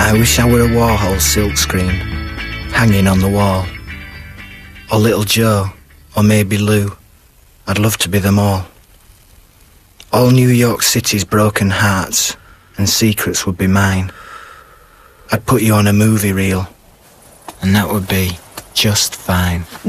I wish I were a Warhol silkscreen hanging on the wall. Or little Joe, or maybe Lou. I'd love to be them all. All New York City's broken hearts and secrets would be mine. I'd put you on a movie reel, and that would be just fine.